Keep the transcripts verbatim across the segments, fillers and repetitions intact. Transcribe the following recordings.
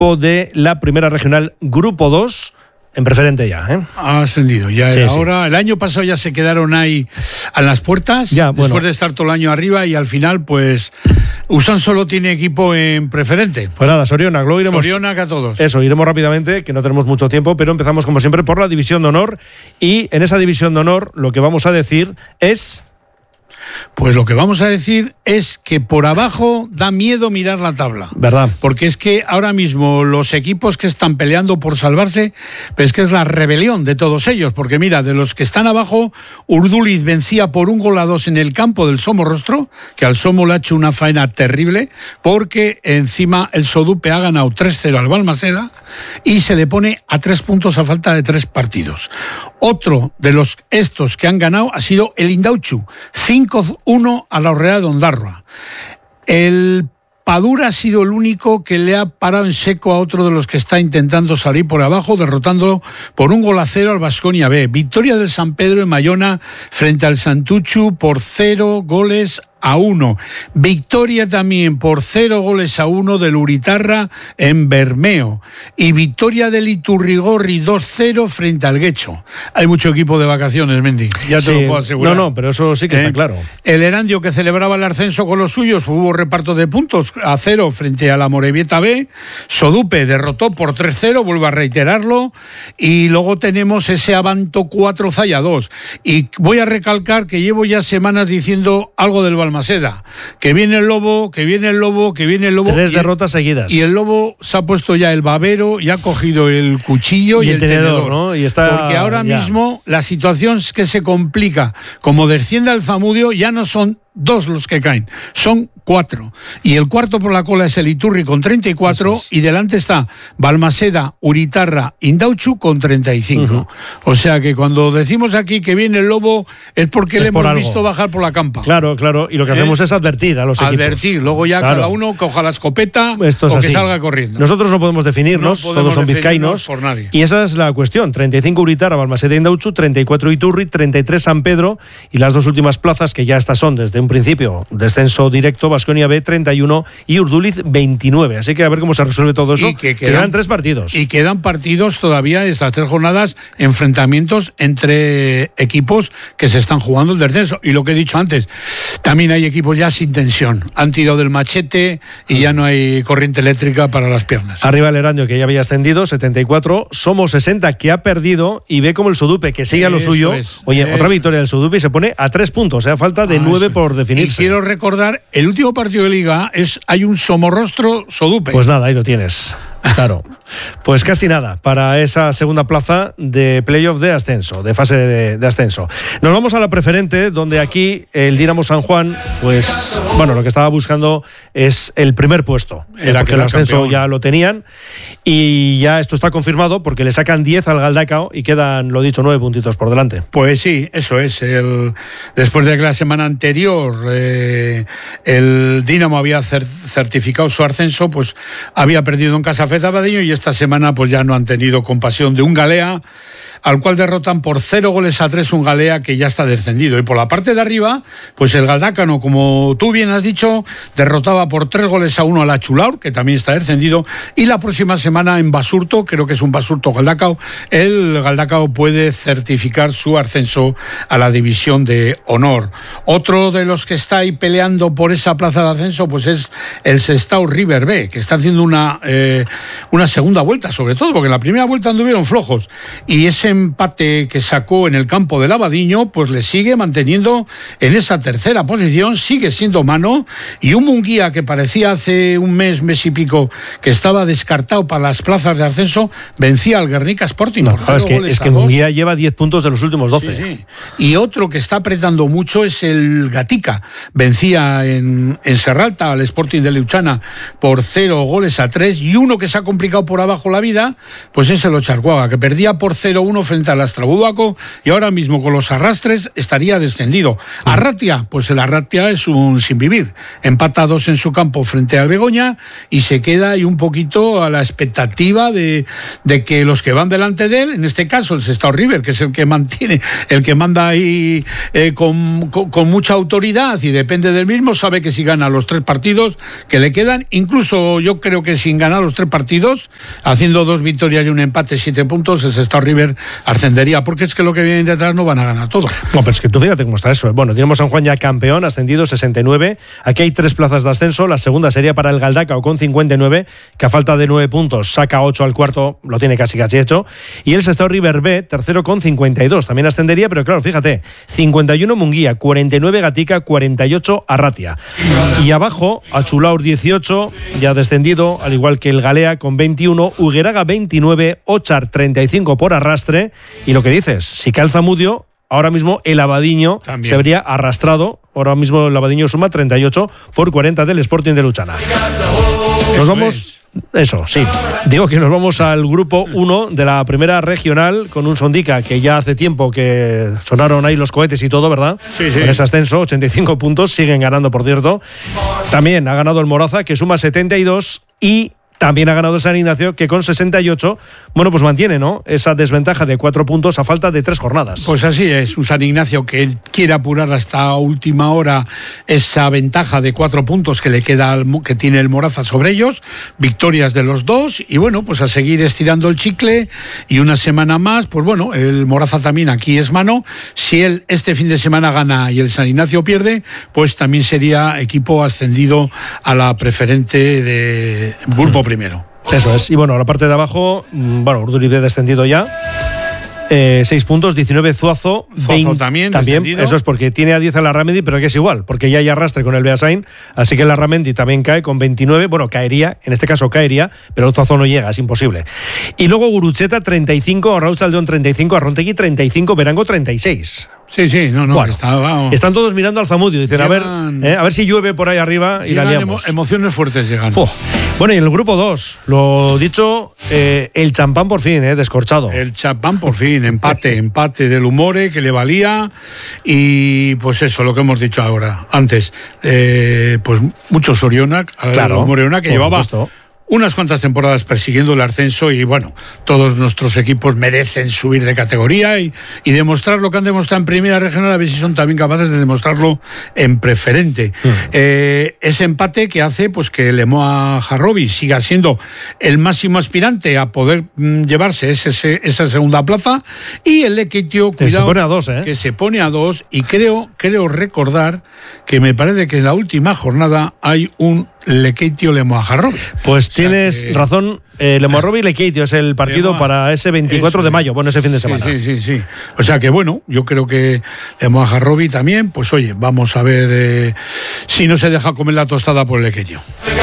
de la Primera Regional Grupo dos, en preferente ya, ¿eh? Ha ascendido, ya sí, era sí. hora. El año pasado ya se quedaron ahí a las puertas, ya, después bueno. de estar todo el año arriba, y al final, pues, Usán solo tiene equipo en preferente. Pues nada, Soriona, luego iremos. Soriona que a todos. Eso, iremos rápidamente, que no tenemos mucho tiempo, pero empezamos como siempre por la División de Honor, y en esa División de Honor lo que vamos a decir es... Pues lo que vamos a decir es que por abajo da miedo mirar la tabla. ¿Verdad? Porque es que ahora mismo los equipos que están peleando por salvarse, pues es que es la rebelión de todos ellos. Porque mira, de los que están abajo, Urduliz vencía por un gol a dos en el campo del Somorrostro, que al Somo le ha hecho una faena terrible, porque encima el Sodupe ha ganado tres cero al Balmaseda y se le pone a tres puntos a falta de tres partidos. Otro de los estos que han ganado ha sido el Indauchu, cinco uno a la Orrea de Ondarroa. El Padura ha sido el único que le ha parado en seco a otro de los que está intentando salir por abajo, derrotándolo por un gol a cero al Baskonia B. Victoria del San Pedro en Mayona frente al Santuchu por cero goles a uno. Victoria también por cero goles a uno del Uritarra en Bermeo. Y victoria del Iturrigorri dos cero frente al Guecho. Hay mucho equipo de vacaciones, Mendy. Ya te sí, lo puedo asegurar. No, no, pero eso sí que ¿Eh? está claro. El Erandio, que celebraba el ascenso con los suyos, hubo reparto de puntos a cero frente a la Morevieta B. Sodupe derrotó por tres cero, vuelvo a reiterarlo. Y luego tenemos ese Abanto cuatro, Zaya dos. Y voy a recalcar que llevo ya semanas diciendo algo del Balmaseda. Maceda, que viene el lobo, que viene el lobo, que viene el lobo. Tres y derrotas el, seguidas. Y el lobo se ha puesto ya el babero y ha cogido el cuchillo y, y el, el tenedor, tenedor. ¿no? Y está, porque ahora ya. mismo la situación es que se complica. Como descienda el Zamudio, ya no son dos los que caen, son cuatro. Y el cuarto por la cola es el Iturri con treinta y cuatro, es. Y delante está Balmaseda, Uritarra, Indauchu con treinta y cinco. Uh-huh. O sea que cuando decimos aquí que viene el lobo es porque es le hemos algo. visto bajar por la campa. Claro, claro, y lo que ¿Eh? hacemos es advertir a los advertir. equipos. Advertir, luego ya claro. cada uno coja la escopeta Esto es o así. que salga corriendo. Nosotros no podemos definirnos, no podemos todos son vizcaínos. Por nadie. Y esa es la cuestión, treinta y cinco Uritarra, Balmaseda, Indauchu, treinta y cuatro Iturri, treinta y tres San Pedro, y las dos últimas plazas, que ya estas son desde un principio descenso directo, Baskonia B treinta y uno y Urduliz veintinueve. Así que a ver cómo se resuelve todo eso. Y que quedan, quedan tres partidos. Y quedan partidos todavía, estas tres jornadas, enfrentamientos entre equipos que se están jugando el descenso. Y lo que he dicho antes, también hay equipos ya sin tensión. Han tirado del machete y ya no hay corriente eléctrica para las piernas. Arriba el Erandio, que ya había ascendido, setenta y cuatro. Somos sesenta, que ha perdido, y ve como el Sodupe, que sigue a lo eso suyo. Es, Oye, otra victoria del Sodupe y se pone a tres puntos. O sea, falta de ah, nueve eso. por definirse. Y quiero recordar, el último partido de Liga es hay un Somorrostro Sodupe. Pues nada, ahí lo tienes. Claro. Pues casi nada para esa segunda plaza de playoff de ascenso, de fase de, de ascenso. Nos vamos a la preferente, donde aquí el Dinamo San Juan, pues, bueno, lo que estaba buscando es el primer puesto. Era porque que el ascenso campeón. ya lo tenían. Y ya esto está confirmado porque le sacan diez al Galdacao y quedan, lo dicho, nueve puntitos por delante. Pues sí, eso es. El, después de que la semana anterior eh, el Dinamo había cer- certificado su ascenso, pues había perdido en casa Fez Abadiño, y esta semana pues ya no han tenido compasión de un Galea, al cual derrotan por cero goles a tres un Galea que ya está descendido. Y por la parte de arriba, pues el Galdácano, como tú bien has dicho, derrotaba por tres goles a uno a la Chulaur, que también está descendido, y la próxima semana en Basurto, creo que es un Basurto Galdacao, el Galdacao puede certificar su ascenso a la división de honor. Otro de los que está ahí peleando por esa plaza de ascenso, pues es el Sestao River B, que está haciendo una, eh, una segunda vuelta, sobre todo, porque en la primera vuelta anduvieron flojos, y ese empate que sacó en el campo del Abadiño, pues le sigue manteniendo en esa tercera posición, sigue siendo mano, y un Munguía que parecía hace un mes, mes y pico, que estaba descartado para las plazas de ascenso, vencía al Guernica Sporting. No, por claro, es que, es que Munguía lleva diez puntos de los últimos doce. Sí, sí. Y otro que está apretando mucho es el Gatica. Vencía en, en Serralta al Sporting de Leuchana por cero goles a tres, y uno que se ha complicado por abajo la vida, pues es el Ocharcuaga, que perdía por cero uno uno frente al Astrabudaco y ahora mismo con los arrastres estaría descendido. Arratia, pues el Arratia es un sin vivir. Empata dos en su campo frente al Begoña y se queda ahí un poquito a la expectativa de, de que los que van delante de él, en este caso el Sestao River, que es el que mantiene, el que manda ahí eh, con, con, con mucha autoridad y depende del mismo, sabe que si gana los tres partidos que le quedan, incluso yo creo que sin ganar los tres partidos, haciendo dos victorias y un empate, siete puntos, el Sestao River ascendería, porque es que lo que viene detrás no van a ganar todo. No, pero es que tú fíjate cómo está eso. Bueno, Dinamo San Juan ya campeón, ascendido, sesenta y nueve. Aquí hay tres plazas de ascenso. La segunda sería para el Galdacao con cincuenta y nueve, que a falta de nueve puntos saca ocho al cuarto, lo tiene casi casi hecho. Y el Sestao River B, tercero con cincuenta y dos. También ascendería, pero claro, fíjate, cincuenta y uno Munguía, cuarenta y nueve Gatica, cuarenta y ocho Arratia. Y abajo, Achulaur dieciocho, ya descendido, al igual que el Galea con veintiuno, Hugueraga veintinueve, Ochar treinta y cinco por arrastre. Y lo que dices, si cae el Zamudio, ahora mismo el Abadiño también se habría arrastrado. Ahora mismo el Abadiño suma treinta y ocho por cuarenta del Sporting de Luchana. Nos vamos... Eso, sí. Digo que nos vamos al grupo uno de la primera regional con un Sondica que ya hace tiempo que sonaron ahí los cohetes y todo, ¿verdad? Sí, sí. Con ese ascenso, ochenta y cinco puntos, siguen ganando, por cierto. También ha ganado el Moraza, que suma setenta y dos, y también ha ganado el San Ignacio, que con sesenta y ocho, bueno, pues mantiene, ¿no?, esa desventaja de cuatro puntos a falta de tres jornadas. Pues así es, un San Ignacio que quiere apurar hasta última hora esa ventaja de cuatro puntos que le queda, al, que tiene el Moraza sobre ellos, victorias de los dos, y bueno, pues a seguir estirando el chicle, y una semana más, pues bueno, el Moraza también aquí es mano. Si él este fin de semana gana y el San Ignacio pierde, pues también sería equipo ascendido a la preferente de grupo primero. Eso es. Y bueno, la parte de abajo, bueno, Urduribe descendido ya. Eh, seis puntos, diecinueve Zuazo. Zuazo veinte, también, también descendido. Eso es porque tiene a diez a la Ramendi, pero que es igual, porque ya hay arrastre con el Beasain, así que la Ramendi también cae con veintinueve. Bueno, caería, en este caso caería, pero el Zuazo no llega, es imposible. Y luego Gurucheta treinta y cinco, Raúl Saldeón treinta y cinco, Arrontegui treinta y cinco, Verango treinta y seis. Sí, sí, no, no. Bueno, está, vamos. Están todos mirando al Zamudio. Dicen, Llegan, a ver eh, a ver si llueve por ahí arriba y la liamos. Emo- emociones fuertes llegan. Oh. Bueno, y en el grupo dos, lo dicho, eh, el champán por fin, eh, descorchado. El champán por fin, empate, empate del Humore que le valía, y pues eso, lo que hemos dicho ahora, antes, eh, pues mucho Soriona, claro, Moreona, que llevaba supuesto. unas cuantas temporadas persiguiendo el ascenso, y bueno, todos nuestros equipos merecen subir de categoría y, y demostrar lo que han demostrado en primera regional, a ver si son también capaces de demostrarlo en preferente. Uh-huh. Eh, ese empate que hace pues que el Lemoa Jarrobi siga siendo el máximo aspirante a poder mm, llevarse ese, ese, esa segunda plaza, y el Lekeitio, cuidado, se pone a dos, ¿eh? que se pone a dos, y creo, creo recordar que me parece que en la última jornada hay un Lekeitio Lemoa Jarrobi. Pues o sea, tienes que... razón, eh, Lemoa Jarrobi y Lekeitio es el partido Lemoa, para ese veinticuatro de mayo, bueno, ese fin de semana. Sí, sí, sí, sí. O sea que bueno, yo creo que Lemoa Jarrobi también, pues oye, vamos a ver eh, si no se deja comer la tostada por el Lekeitio.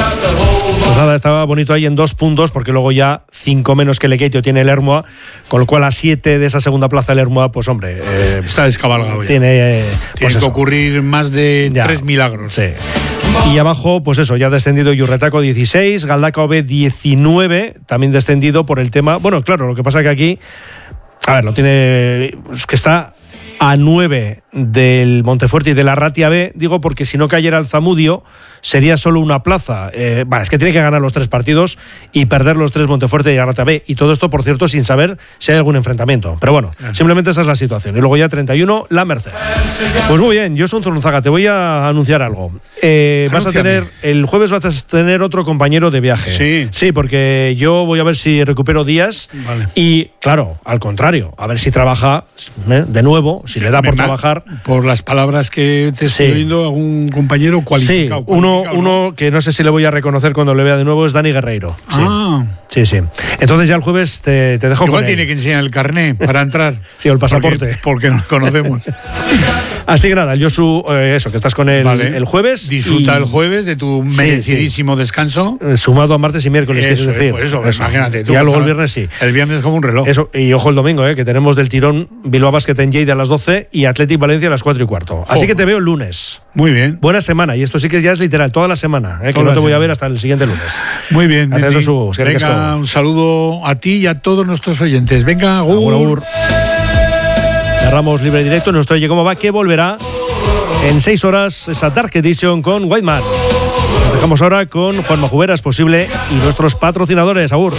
Pues nada, estaba bonito ahí en dos puntos, porque luego ya cinco menos que el Lekeitio tiene el Hermoa, con lo cual a siete de esa segunda plaza el Hermoa, pues hombre... Eh, está descabalgado ya. Tiene, eh, tiene pues que eso. ocurrir más de ya, tres milagros. Sí. Y abajo, pues eso, ya descendido Yurretaco dieciséis, Galdacao B diecinueve, también descendido por el tema... Bueno, claro, lo que pasa que aquí... A ver, lo tiene... Es que está a nueve del Montefuerte y de la Arratia B, digo porque si no cayera el Zamudio sería solo una plaza. Eh, vale, es que tiene que ganar los tres partidos y perder los tres Montefuerte y Arratia B, y todo esto, por cierto, sin saber si hay algún enfrentamiento. Pero bueno, claro, simplemente esa es la situación. Y luego ya treinta y uno, la Merced. Pues muy bien, Josun Zurunzaga, te voy a anunciar algo. Eh, vas a tener, el jueves vas a tener otro compañero de viaje. Sí. Sí, porque yo voy a ver si recupero días. Vale. Y, claro, al contrario, a ver si trabaja eh, de nuevo, si le da por trabajar. Por las palabras que te estoy Sí. oyendo, algún compañero cualificado. Sí, uno, cualificado, uno ¿no? que no sé si le voy a reconocer cuando le vea de nuevo es Dani Guerreiro. Sí, Ah. sí, sí. Entonces ya el jueves te, te dejo Igual con tiene él. que enseñar el carné para entrar. Sí, o el pasaporte. Porque, porque nos conocemos. Así que nada, Josu, eh, eso, que estás con él Vale. el jueves. Disfruta y, el jueves de tu Sí, merecidísimo descanso. eh, sumado a martes y miércoles, Eso, quieres decir. pues eso, imagínate. Tú Y ya vas luego a- el viernes sí. El viernes como un reloj. Eso, y ojo el domingo, eh, que tenemos del tirón Bilbao Basket en Lleida a las doce y Athletic Valencia a las cuatro y cuarto. Así Ojo. que te veo el lunes. Muy bien. Buena semana, y esto sí que ya es literal, toda la semana, ¿eh? que no te voy a ver hasta el siguiente lunes. Muy bien. Gracias, su, Venga, un saludo a ti y a todos nuestros oyentes. Venga, agur. Agur, agur. Cerramos libre directo, nuestro Oye Cómo Va, que volverá en seis horas, esa Dark Edition con Whiteman. Nos dejamos ahora con Juanma Jubera, es posible, y nuestros patrocinadores. Agur.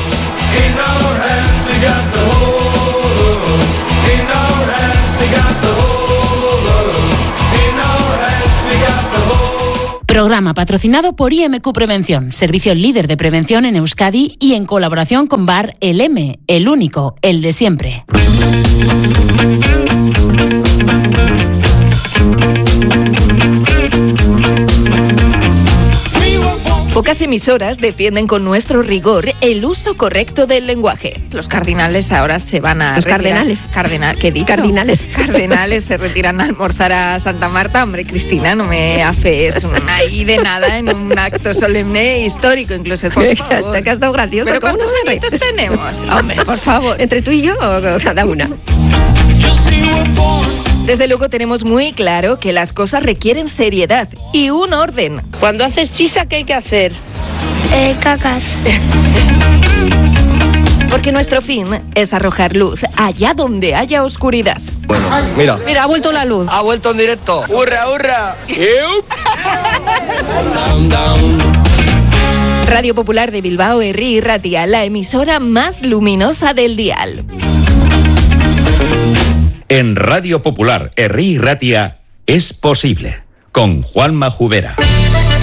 Programa patrocinado por I M Q Prevención, servicio líder de prevención en Euskadi y en colaboración con Bar El M, el único, el de siempre. Pocas emisoras defienden con nuestro rigor el uso correcto del lenguaje. Los cardinales ahora se van a Los retirar. cardenales. Cardinal, ¿qué he dicho? Cardinales. Cardenales se retiran a almorzar a Santa Marta. Hombre, Cristina, no me afees una ahí de nada en un acto solemne histórico, incluso. Por favor. Hasta que ha estado gracioso. ¿Pero ¿Cómo cuántos no se ríe? añitos tenemos? Hombre, por favor. ¿Entre tú y yo o cada una? Desde luego tenemos muy claro que las cosas requieren seriedad y un orden. Cuando haces chisa, ¿qué hay que hacer? Eh, cacas. Porque nuestro fin es arrojar luz allá donde haya oscuridad. Bueno, mira. Mira, ha vuelto la luz. Ha vuelto en directo. ¡Hurra, hurra! Radio Popular de Bilbao, Herri y Ratia, la emisora más luminosa del dial. En Radio Popular, Herri y Ratia, es posible, con Juanma Jubera.